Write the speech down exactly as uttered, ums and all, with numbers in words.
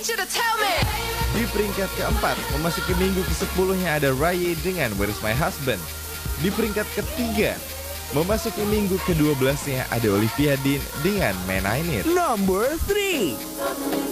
Di peringkat keempat, memasuki minggu ke sepuluh-nya ada Rye dengan Where's My Husband. Di peringkat ketiga, memasuki minggu ke dua belas-nya ada Olivia Dean dengan Man I Need. Number three.